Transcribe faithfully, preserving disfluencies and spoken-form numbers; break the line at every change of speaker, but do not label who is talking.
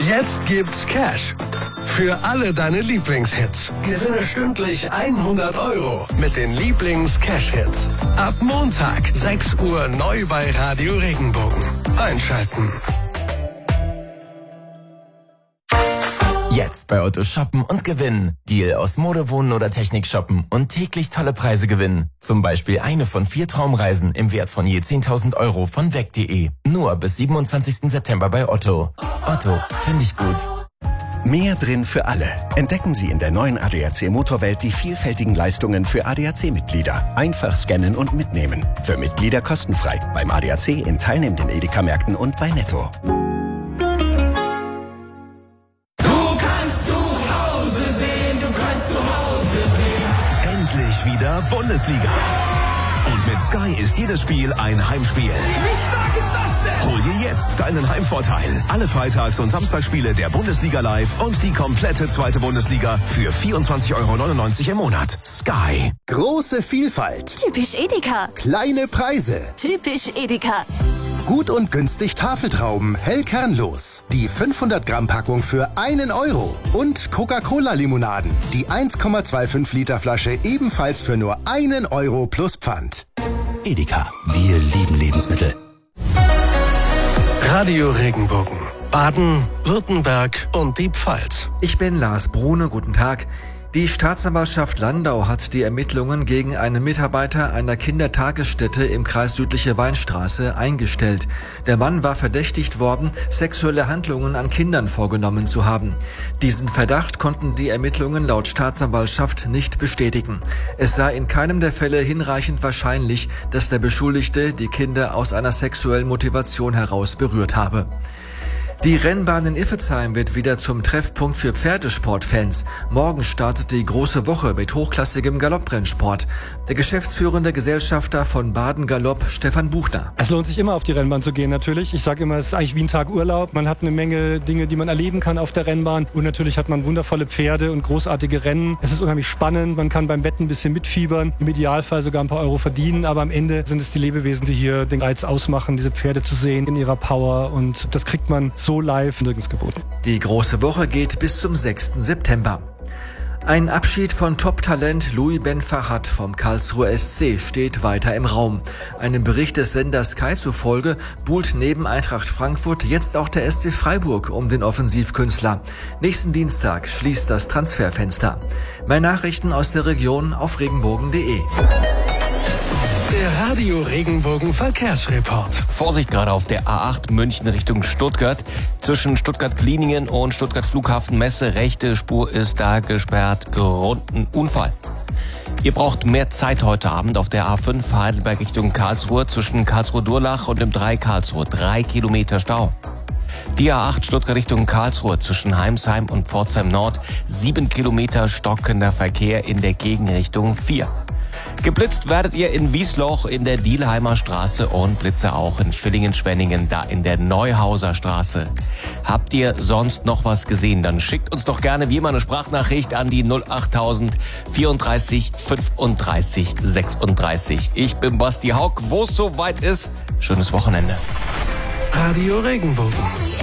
Jetzt gibt's Cash für alle deine Lieblingshits. Gewinne stündlich hundert Euro mit den Lieblings-Cash-Hits. Ab Montag, sechs Uhr neu bei Radio Regenbogen. Einschalten.
Jetzt bei Otto shoppen und gewinnen. Deal aus Mode, Wohnen oder Technik shoppen und täglich tolle Preise gewinnen. Zum Beispiel eine von vier Traumreisen im Wert von je zehntausend Euro von weg punkt de. Nur bis siebenundzwanzigsten September bei Otto. Otto, finde ich gut.
Mehr drin für alle. Entdecken Sie in der neuen A D A C Motorwelt die vielfältigen Leistungen für A D A C-Mitglieder. Einfach scannen und mitnehmen. Für Mitglieder kostenfrei. Beim A D A C in teilnehmenden Edeka-Märkten und bei Netto.
Wieder Bundesliga. Und mit Sky ist jedes Spiel ein Heimspiel.
Wie stark ist das denn?
Hol dir jetzt deinen Heimvorteil. Alle Freitags- und Samstagsspiele der Bundesliga live und die komplette zweite Bundesliga für vierundzwanzig Euro neunundneunzig im Monat. Sky.
Große Vielfalt.
Typisch Edeka.
Kleine Preise.
Typisch Edeka.
Gut und günstig Tafeltrauben, hell kernlos. Die fünfhundert Gramm Packung für einen Euro. Und Coca-Cola-Limonaden. Die eins Komma fünfundzwanzig Liter Flasche ebenfalls für nur einen Euro plus Pfand.
Edeka. Wir lieben Lebensmittel.
Radio Regenbogen. Baden, Württemberg und die Pfalz.
Ich bin Lars Brune, guten Tag. Die Staatsanwaltschaft Landau hat die Ermittlungen gegen einen Mitarbeiter einer Kindertagesstätte im Kreis Südliche Weinstraße eingestellt. Der Mann war verdächtigt worden, sexuelle Handlungen an Kindern vorgenommen zu haben. Diesen Verdacht konnten die Ermittlungen laut Staatsanwaltschaft nicht bestätigen. Es sei in keinem der Fälle hinreichend wahrscheinlich, dass der Beschuldigte die Kinder aus einer sexuellen Motivation heraus berührt habe. Die Rennbahn in Iffezheim wird wieder zum Treffpunkt für Pferdesportfans. Morgen startet die große Woche mit hochklassigem Galopprennsport. Der geschäftsführende Gesellschafter von Baden Galopp, Stefan Buchner.
Es lohnt sich immer, auf die Rennbahn zu gehen, natürlich. Ich sage immer, es ist eigentlich wie ein Tag Urlaub. Man hat eine Menge Dinge, die man erleben kann auf der Rennbahn. Und natürlich hat man wundervolle Pferde und großartige Rennen. Es ist unheimlich spannend. Man kann beim Wetten ein bisschen mitfiebern. Im Idealfall sogar ein paar Euro verdienen. Aber am Ende sind es die Lebewesen, die hier den Reiz ausmachen, diese Pferde zu sehen in ihrer Power. Und das kriegt man so live nirgends geboten.
Die große Woche geht bis zum sechsten September. Ein Abschied von Top-Talent Louis Ben Farhat vom Karlsruher S C steht weiter im Raum. Einem Bericht des Senders Sky zufolge buhlt neben Eintracht Frankfurt jetzt auch der S C Freiburg um den Offensivkünstler. Nächsten Dienstag schließt das Transferfenster. Mehr Nachrichten aus der Region auf regenbogen punkt de.
Der Radio Regenbogen Verkehrsreport.
Vorsicht gerade auf der A acht München Richtung Stuttgart. Zwischen Stuttgart-Gliningen und Stuttgart Flughafen Messe. Rechte Spur ist da gesperrt. Grund ein Unfall. Ihr braucht mehr Zeit heute Abend auf der A fünf Heidelberg Richtung Karlsruhe. Zwischen Karlsruhe-Durlach und dem drei Karlsruhe. Drei Kilometer Stau. Die A acht Stuttgart Richtung Karlsruhe zwischen Heimsheim und Pforzheim Nord. Sieben Kilometer stockender Verkehr in der Gegenrichtung vier. Geblitzt werdet ihr in Wiesloch in der Dielheimer Straße und Blitze auch in Villingen-Schwenningen, da in der Neuhauser Straße. Habt ihr sonst noch was gesehen? Dann schickt uns doch gerne wie immer eine Sprachnachricht an die null achttausend vierunddreißig fünfunddreißig sechsunddreißig. Ich bin Basti Haug. Wo es soweit ist, schönes Wochenende.
Radio Regenbogen.